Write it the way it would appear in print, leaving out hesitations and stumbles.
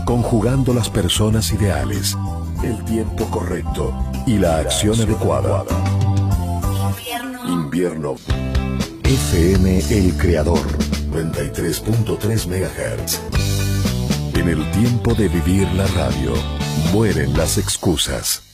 conjugando las personas ideales, el tiempo correcto y la acción adecuada. Invierno. FM El Creador, 93.3 MHz. En el tiempo de vivir la radio, mueren las excusas.